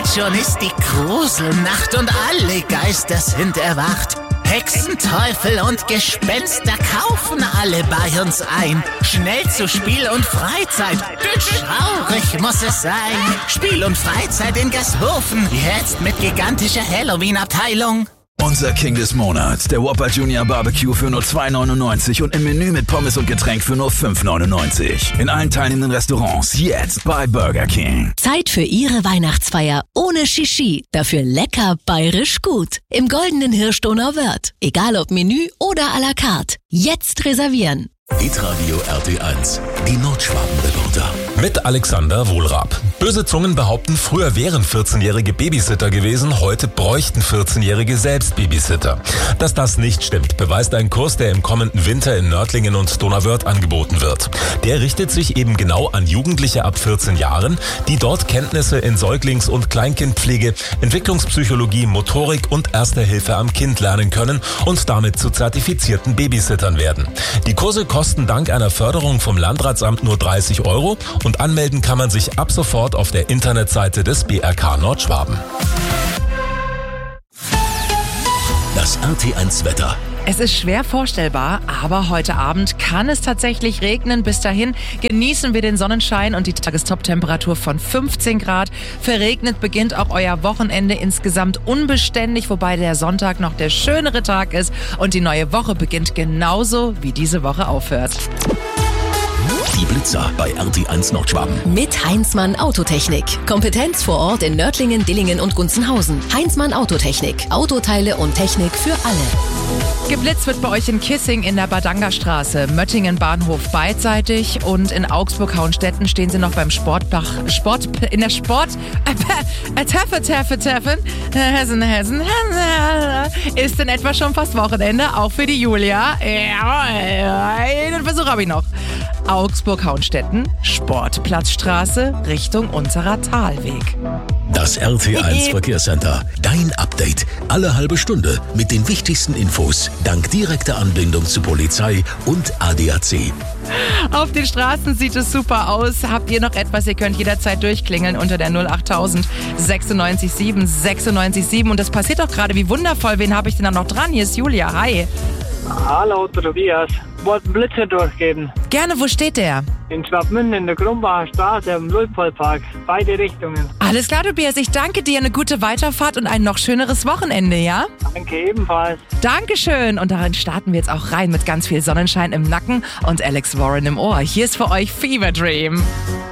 Bald schon ist die Gruselnacht und alle Geister sind erwacht. Hexen, Teufel und Gespenster kaufen alle bei uns ein. Schnell zu Spiel und Freizeit, denn schaurig muss es sein. Spiel und Freizeit in Gashofen, jetzt mit gigantischer Halloween-Abteilung. Unser King des Monats, der Whopper Junior Barbecue für nur $2,99 und im Menü mit Pommes und Getränk für nur $5,99. In allen teilnehmenden Restaurants, jetzt bei Burger King. Zeit für Ihre Weihnachtsfeier ohne Shishi. Dafür lecker bayerisch gut. Im Goldenen Hirschdoner Wörth. Egal ob Menü oder à la carte. Jetzt reservieren. Hitradio RT1, die Nordschwaben-Reporter. Mit Alexander Wohlrab. Böse Zungen behaupten, früher wären 14-jährige Babysitter gewesen, heute bräuchten 14-jährige selbst Babysitter. Dass das nicht stimmt, beweist ein Kurs, der im kommenden Winter in Nördlingen und Donauwörth angeboten wird. Der richtet sich eben genau an Jugendliche ab 14 Jahren, die dort Kenntnisse in Säuglings- und Kleinkindpflege, Entwicklungspsychologie, Motorik und Erster Hilfe am Kind lernen können und damit zu zertifizierten Babysittern werden. Die Kurse kosten dank einer Förderung vom Landratsamt nur 30 € und anmelden kann man sich ab sofort auf der Internetseite des BRK Nordschwaben. Das RT1-Wetter. Es ist schwer vorstellbar, aber heute Abend kann es tatsächlich regnen. Bis dahin genießen wir den Sonnenschein und die Tagestop-Temperatur von 15 Grad. Verregnet beginnt auch euer Wochenende insgesamt unbeständig, wobei der Sonntag noch der schönere Tag ist und die neue Woche beginnt genauso, wie diese Woche aufhört. Die Blitzer bei RT1 Nordschwaben. Mit Heinzmann Autotechnik. Kompetenz vor Ort in Nördlingen, Dillingen und Gunzenhausen. Heinzmann Autotechnik. Autoteile und Technik für alle. Geblitzt wird bei euch in Kissing in der Badangerstraße, Möttingen Bahnhof beidseitig und in Augsburg-Hauenstetten stehen sie noch beim Hessen. Ist in etwa schon fast Wochenende, auch für die Julia. Ja, einen Versuch habe ich noch. Augsburg-Hauenstetten, Sportplatzstraße, Richtung Unterer Talweg. Das RT1 Verkehrscenter. Dein Update. Alle halbe Stunde mit den wichtigsten Infos. Dank direkter Anbindung zu Polizei und ADAC. Auf den Straßen sieht es super aus. Habt ihr noch etwas? Ihr könnt jederzeit durchklingeln unter der 08000 967 967. Und das passiert doch gerade. Wie wundervoll. Wen habe ich denn da noch dran? Hier ist Julia. Hi. Hallo, Tobias. Wollte einen Blitzer durchgeben. Gerne, wo steht der? In Schwabmünden in der Grumbacher Straße im Luitpoldpark. Beide Richtungen. Alles klar, Tobias. Ich danke dir. Eine gute Weiterfahrt und ein noch schöneres Wochenende, ja? Danke ebenfalls. Dankeschön. Und darin starten wir jetzt auch rein mit ganz viel Sonnenschein im Nacken und Alex Warren im Ohr. Hier ist für euch Fever Dream.